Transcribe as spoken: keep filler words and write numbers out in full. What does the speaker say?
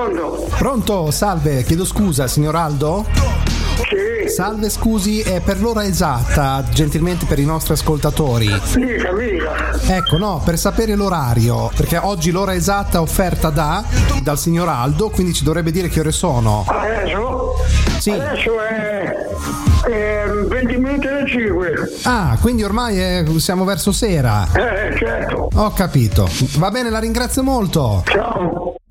Pronto? Pronto, salve, chiedo scusa, signor Aldo? Sì. Salve, scusi, è per l'ora esatta, gentilmente per i nostri ascoltatori. Mica, mica. Ecco, no, per sapere l'orario, perché oggi l'ora esatta offerta da dal signor Aldo, quindi ci dovrebbe dire che ore sono. Adesso? Sì. Adesso è, è venti minuti alle cinque. Ah, quindi ormai è, siamo verso sera. Eh, certo. Ho capito. Va bene, la ringrazio molto. Ciao.